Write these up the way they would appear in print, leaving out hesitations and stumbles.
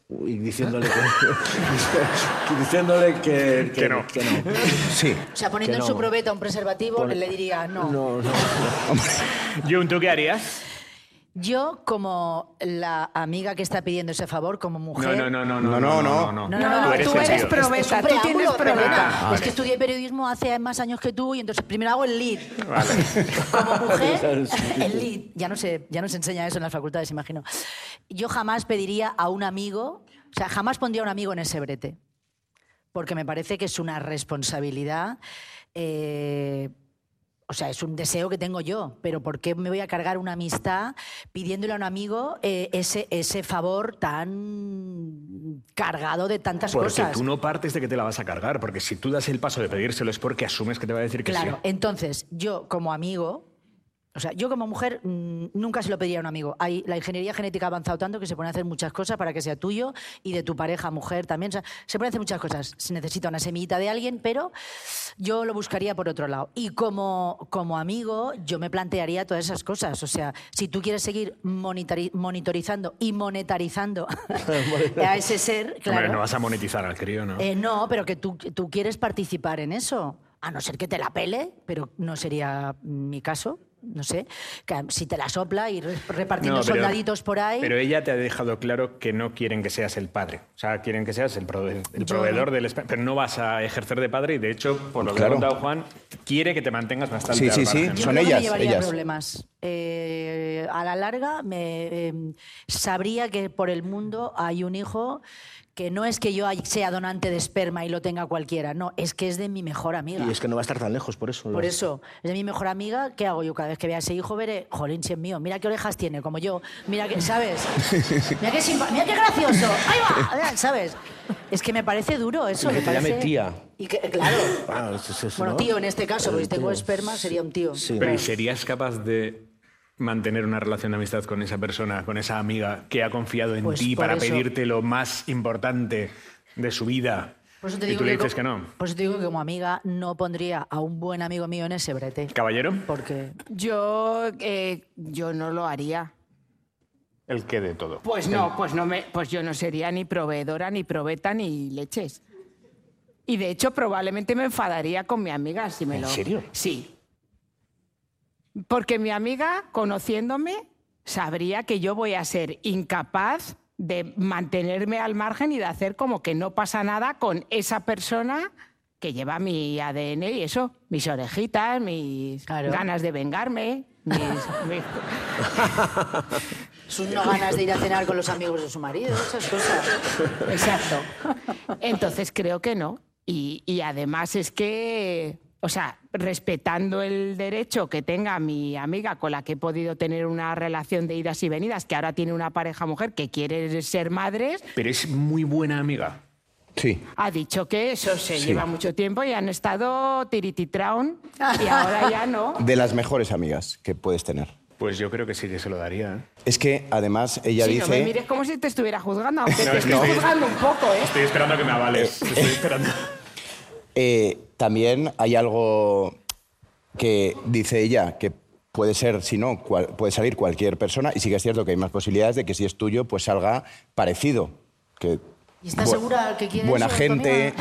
y diciéndole que no. Sí. O sea, poniendo en su probeta un preservativo, le diría no. No. Jun, ¿tú qué harías? Yo, como la amiga que está pidiendo ese favor, como mujer... No. Tú eres probeta, tú tienes probeta. Es que estudié periodismo hace más años que tú y entonces primero hago el lead. Como mujer, el lead. Ya no se enseña eso en las facultades, imagino. Yo jamás pediría a un amigo... O sea, jamás pondría a un amigo en ese brete. Porque me parece que es una responsabilidad... O sea, es un deseo que tengo yo, pero ¿por qué me voy a cargar una amistad pidiéndole a un amigo ese favor tan cargado de tantas cosas? Porque tú no partes de que te la vas a cargar, porque si tú das el paso de pedírselo es porque asumes que te va a decir que sí. Claro, entonces yo como amigo... O sea, yo como mujer nunca se lo pediría a un amigo. La ingeniería genética ha avanzado tanto que se pueden hacer muchas cosas para que sea tuyo y de tu pareja, mujer también. O sea, se pueden hacer muchas cosas. Se necesita una semillita de alguien, pero yo lo buscaría por otro lado. Y como amigo, yo me plantearía todas esas cosas. O sea, si tú quieres seguir monitorizando y monetarizando a ese ser, claro... Hombre, no vas a monetizar al crío, ¿no? No, pero que tú quieres participar en eso. A no ser que te la pele, pero no sería mi caso. No sé, que si te la sopla y repartiendo soldaditos por ahí... Pero ella te ha dejado claro que no quieren que seas el padre. O sea, quieren que seas el proveedor del... Pero no vas a ejercer de padre y, de hecho, por lo que ha contado Juan, quiere que te mantengas bastante al margen, ¿no? Yo Son creo que ellas. me llevaría problemas. A la larga, sabría que por el mundo hay un hijo... que no es que yo sea donante de esperma y lo tenga cualquiera, no, es que es de mi mejor amiga. Y es que no va a estar tan lejos, por eso. Por eso, es de mi mejor amiga, ¿qué hago yo? Cada vez que vea a ese hijo veré, jolín, si es mío, mira qué orejas tiene, como yo, mira que, ¿sabes? Mira qué gracioso, ahí va, ¿sabes? Es que me parece duro eso. Y que te llame tía. Y que, claro. Bueno, ¿no? tío, en este caso, porque si tengo esperma, sería un tío. Sí. Pero ¿y serías capaz de mantener una relación de amistad con esa persona, con esa amiga que ha confiado en ti para pedirte lo más importante de su vida? Y tú le dices que no. Por eso te digo que como amiga no pondría a un buen amigo mío en ese brete. ¿Caballero? Porque... Yo no lo haría. ¿El qué de todo? Pues yo no sería ni proveedora, ni probeta, ni leches. Y de hecho probablemente me enfadaría con mi amiga si me lo... ¿En serio? Sí. Porque mi amiga, conociéndome, sabría que yo voy a ser incapaz de mantenerme al margen y de hacer como que no pasa nada con esa persona que lleva mi ADN y eso, mis orejitas, mis ganas de vengarme, sus no ganas de ir a cenar con los amigos de su marido, esas cosas. Exacto. Entonces creo que no. Y además es que... O sea, respetando el derecho que tenga mi amiga con la que he podido tener una relación de idas y venidas, que ahora tiene una pareja mujer que quiere ser madres... Pero es muy buena amiga. Sí. Ha dicho que eso se lleva mucho tiempo y han estado tirititraun y ahora ya no. De las mejores amigas que puedes tener. Pues yo creo que sí que se lo daría, ¿eh? Es que, además, ella dice... No me mires como si te estuviera juzgando, aunque te estoy juzgando un poco, ¿eh? Estoy esperando a que me avales. Estoy esperando. También hay algo que dice ella, que puede ser, si no, puede salir cualquier persona, y sí que es cierto que hay más posibilidades de que si es tuyo, pues salga parecido. Que ¿Y estás segura que quieres buena eso, gente.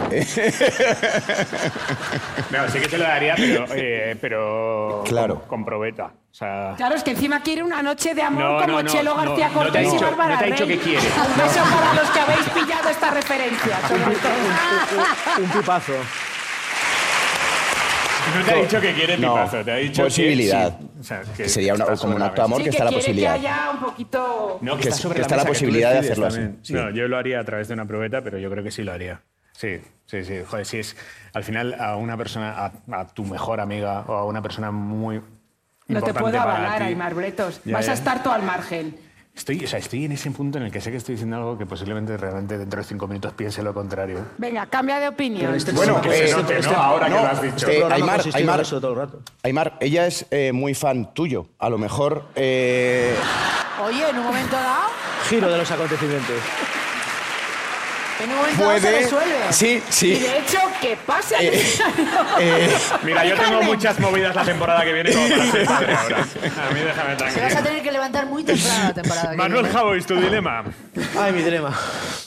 No, sí que te lo daría, pero claro. con probeta. O sea... Claro, es que encima quiere una noche de amor como Chelo García Cortés y Bárbara No te ha Rey. dicho que quiere. Un beso para los que habéis pillado esta referencia. Un pipazo. No te ha dicho que quiere pipazo, te ha dicho posibilidad. Que sí. O sea, que sería como un acto de amor, Sí, que está la quiere posibilidad. que haya un poquito... No, que está sobre está la mesa, que tú posibilidad de decides hacerlo también. así. Sí. No, yo lo haría a través de una probeta, pero yo creo que sí lo haría. Sí. Joder, si es al final a una persona, a tu mejor amiga o a una persona muy No importante te puedo para avalar, ti. Aimar Bretos. Ya, Vas ya. a estar tú al margen. Estoy en ese punto en el que sé que estoy diciendo algo que posiblemente realmente dentro de 5 minutos piense lo contrario. Venga, cambia de opinión. Bueno, que se note, ¿no? Ahora que lo has dicho. Aimar, ella es muy fan tuyo. A lo mejor... Oye, en un momento dado... Giro de los acontecimientos. En un momento dado se resuelve. Sí. Y de hecho, ¿qué pasa? Mira, yo tengo muchas movidas la temporada que viene como para ser padre ahora. A mí déjame Se vas a tranquilo. tener que levantar muy temprano la temporada. que Manuel viene. Javois, tu dilema. Ay, mi dilema.